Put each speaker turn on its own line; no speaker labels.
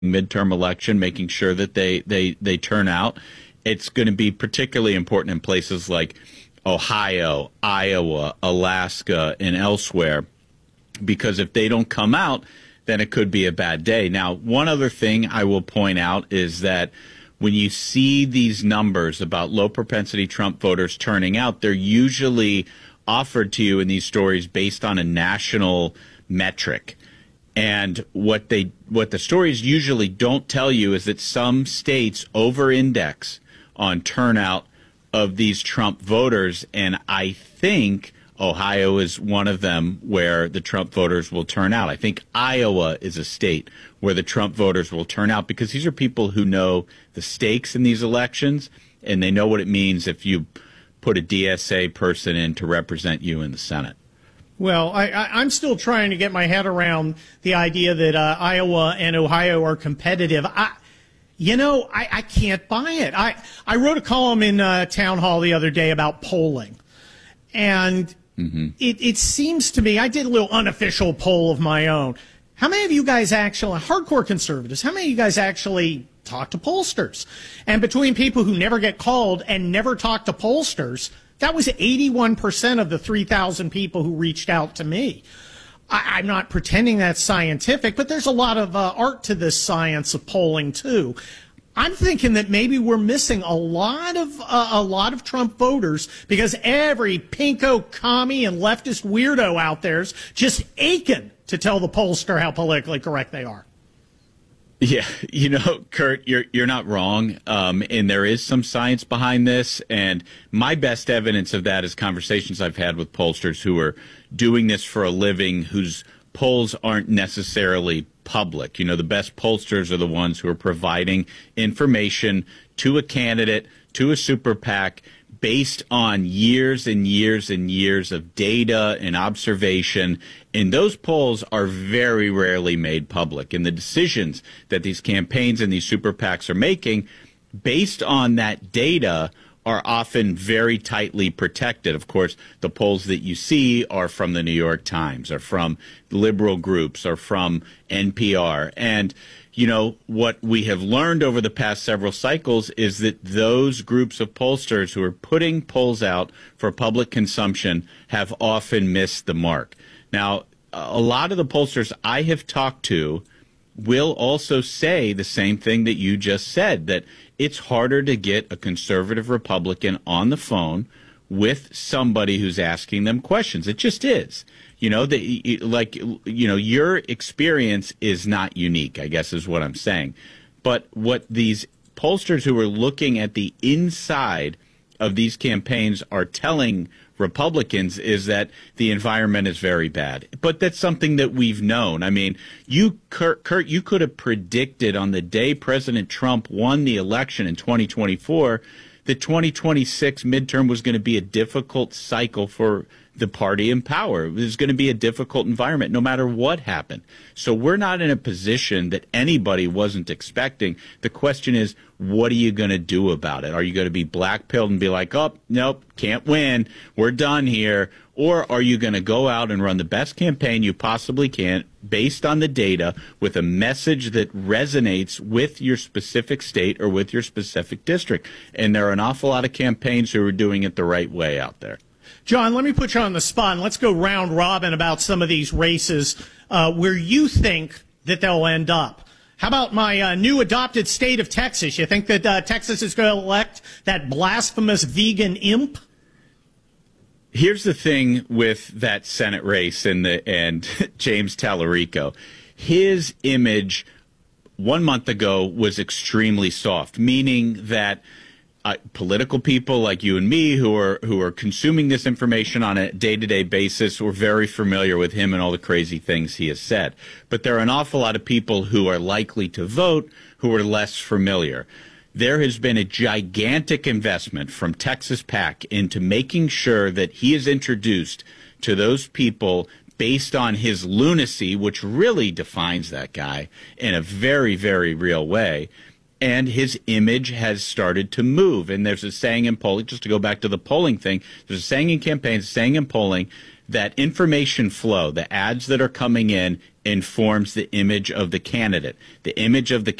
midterm election, making sure that they turn out. It's going to be particularly important in places like Ohio, Iowa, Alaska, and elsewhere, because if they don't come out, then it could be a bad day. Now, one other thing I will point out is that when you see these numbers about low propensity Trump voters turning out, they're usually offered to you in these stories based on a national metric. And what the stories usually don't tell you is that some states over-index on turnout of these Trump voters, and I think Ohio is one of them where the Trump voters will turn out. I think Iowa is a state where the Trump voters will turn out, because these are people who know the stakes in these elections, and they know what it means if you put a DSA person in to represent you in the Senate.
Well, I'm still trying to get my head around the idea that Iowa and Ohio are competitive. I can't buy it. I wrote a column in Town Hall the other day about polling, and it seems to me, I did a little unofficial poll of my own. How many of you guys actually, hardcore conservatives, how many of you guys actually talk to pollsters? And between people who never get called and never talk to pollsters, that was 81% of the 3,000 people who reached out to me. I'm not pretending that's scientific, but there's a lot of art to this science of polling, too. I'm thinking that maybe we're missing a lot of Trump voters because every pinko, commie, and leftist weirdo out there's just aching to tell the pollster how politically correct they are.
Yeah, Kurt, you're not wrong, and there is some science behind this, and my best evidence of that is conversations I've had with pollsters who are doing this for a living, whose polls aren't necessarily public. The best pollsters are the ones who are providing information to a candidate, to a super PAC, based on years and years and years of data and observation. And those polls are very rarely made public. And the decisions that these campaigns and these super PACs are making based on that data are often very tightly protected. Of course, the polls that you see are from the New York Times, are from liberal groups, are from NPR. And what we have learned over the past several cycles is that those groups of pollsters who are putting polls out for public consumption have often missed the mark. Now, a lot of the pollsters I have talked to will also say the same thing that you just said, that it's harder to get a conservative Republican on the phone with somebody who's asking them questions. It just is. Your experience is not unique, I guess is what I'm saying. But what these pollsters who are looking at the inside of these campaigns are telling Republicans is that the environment is very bad. But that's something that we've known. I mean, Kurt, you could have predicted on the day President Trump won the election in 2024 the 2026 midterm was going to be a difficult cycle for the party in power. It was going to be a difficult environment no matter what happened. So we're not in a position that anybody wasn't expecting. The question is, what are you going to do about it? Are you going to be blackpilled and be like, oh, nope, can't win, we're done here? Or are you going to go out and run the best campaign you possibly can based on the data with a message that resonates with your specific state or with your specific district? And there are an awful lot of campaigns who are doing it the right way out there.
John, let me put you on the spot, and let's go round robin about some of these races where you think that they'll end up. How about my new adopted state of Texas? You think that Texas is going to elect that blasphemous vegan imp?
Here's the thing with that Senate race and James Tallarico. His image 1 month ago was extremely soft, meaning that political people like you and me who are consuming this information on a day-to-day basis were very familiar with him and all the crazy things he has said. But there are an awful lot of people who are likely to vote who are less familiar. There has been a gigantic investment from Texas PAC into making sure that he is introduced to those people based on his lunacy, which really defines that guy in a very, very real way. And his image has started to move. And there's a saying in polling, just to go back to the polling thing, there's a saying in campaigns, a saying in polling, that information flow, the ads that are coming in, informs the image of the candidate. The image of the